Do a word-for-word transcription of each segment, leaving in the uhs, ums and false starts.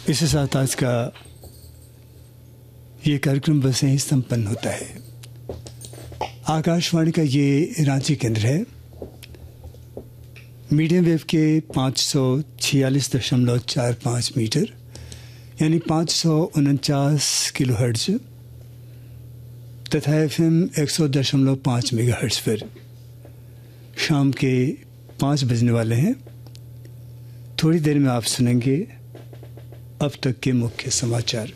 इसके साथ आज का ये कार्यक्रम बस यहीं संपन्न होता है। आकाशवाणी का ये रांची केंद्र है। मीडियम वेव के पाँच सौ छियालीस दशमलव चार पाँच मीटर यानी पाँच सौ उनचास किलो हर्ट्ज तथा एफ एम एक सौ दशमलव पाँच मेगा हर्ट्ज पर शाम के पाँच बजने वाले हैं। थोड़ी देर में आप सुनेंगे अब तक के मुख्य समाचार।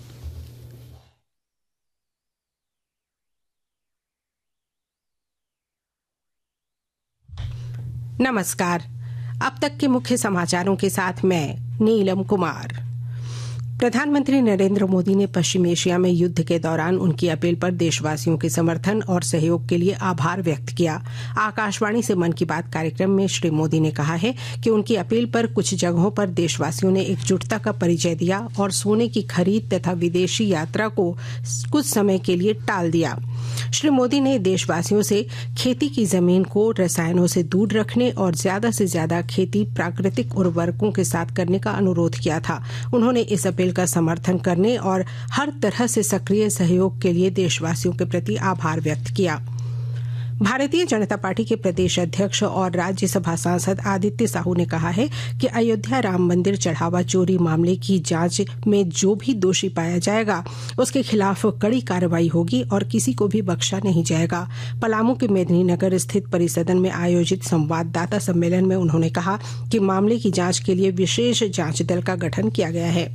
नमस्कार। अब तक के मुख्य समाचारों के साथ मैं नीलम कुमार। प्रधानमंत्री नरेंद्र मोदी ने पश्चिम एशिया में युद्ध के दौरान उनकी अपील पर देशवासियों के समर्थन और सहयोग के लिए आभार व्यक्त किया। आकाशवाणी से मन की बात कार्यक्रम में श्री मोदी ने कहा है कि उनकी अपील पर कुछ जगहों पर देशवासियों ने एकजुटता का परिचय दिया और सोने की खरीद तथा विदेशी यात्रा को कुछ समय के लिए टाल दिया। श्री मोदी ने देशवासियों से खेती की जमीन को रसायनों से दूर रखने और ज्यादा से ज्यादा खेती प्राकृतिक उर्वरकों के साथ करने का अनुरोध किया था। उन्होंने इस अपील का समर्थन करने और हर तरह से सक्रिय सहयोग के लिए देशवासियों के प्रति आभार व्यक्त किया। भारतीय जनता पार्टी के प्रदेश अध्यक्ष और राज्यसभा सांसद आदित्य साहू ने कहा है कि अयोध्या राम मंदिर चढ़ावा चोरी मामले की जांच में जो भी दोषी पाया जाएगा उसके खिलाफ कड़ी कार्रवाई होगी और किसी को भी बख्शा नहीं जाएगा। पलामू के मेदिनीनगर स्थित परिसदन में आयोजित संवाददाता सम्मेलन में उन्होंने कहा कि मामले की जांच के लिए विशेष जांच दल का गठन किया गया है।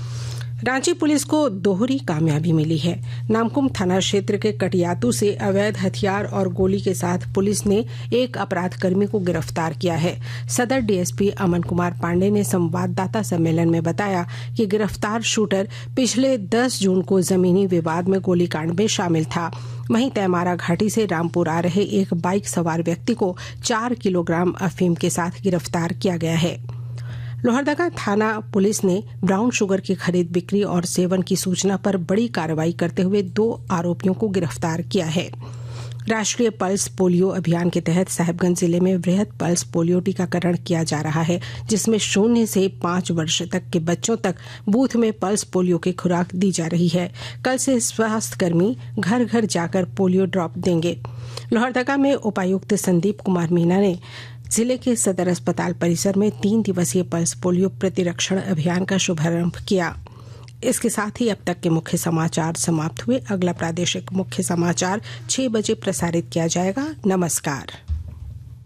रांची पुलिस को दोहरी कामयाबी मिली है। नामकुम थाना क्षेत्र के कटियातू से अवैध हथियार और गोली के साथ पुलिस ने एक अपराधकर्मी को गिरफ्तार किया है। सदर डीएसपी अमन कुमार पांडे ने संवाददाता सम्मेलन में बताया कि गिरफ्तार शूटर पिछले दस जून को जमीनी विवाद में गोलीकांड में शामिल था। वहीं तैमारा घाटी से रामपुर आ रहे एक बाइक सवार व्यक्ति को चार किलोग्राम अफीम के साथ गिरफ्तार किया गया है। लोहरदगा थाना पुलिस ने ब्राउन शुगर की खरीद बिक्री और सेवन की सूचना पर बड़ी कार्रवाई करते हुए दो आरोपियों को गिरफ्तार किया है। राष्ट्रीय पल्स पोलियो अभियान के तहत साहिबगंज जिले में वृहद पल्स पोलियो टीकाकरण किया जा रहा है, जिसमें शून्य से पांच वर्ष तक के बच्चों तक बूथ में पल्स पोलियो की खुराक दी जा रही है। कल से स्वास्थ्य कर्मी घर घर जाकर पोलियो ड्रॉप देंगे। लोहरदगा में उपायुक्त संदीप कुमार मीना ने जिले के सदर अस्पताल परिसर में तीन दिवसीय पल्स पोलियो प्रतिरक्षण अभियान का शुभारंभ किया। इसके साथ ही अब तक के मुख्य समाचार समाप्त हुए। अगला प्रादेशिक मुख्य समाचार छह बजे प्रसारित किया जाएगा। नमस्कार।